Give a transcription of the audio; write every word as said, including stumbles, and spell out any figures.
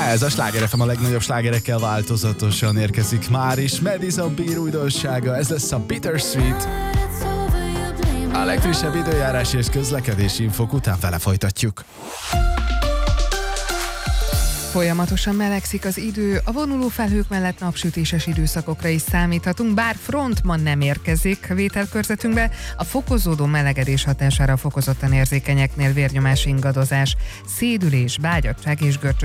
Ez a Sláger ef em a legnagyobb slágerekkel változatosan érkezik már is. Madison Beer újdonsága, ez lesz a Bittersweet. A legfrissebb időjárás és közlekedési infok után vele folytatjuk. Folyamatosan melegszik az idő, a vonuló felhők mellett napsütéses időszakokra is számíthatunk, bár front ma nem érkezik vételkörzetünkbe, a fokozódó melegedés hatására fokozottan érzékenyeknél vérnyomás ingadozás, szédülés, bágyadtság és görcsös